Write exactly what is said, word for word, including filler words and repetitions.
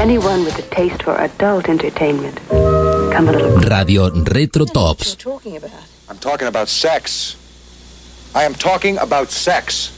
anyone with a taste for adult entertainment, come a little... Radio Retro Tops. I'm talking about sex. I am talking about sex.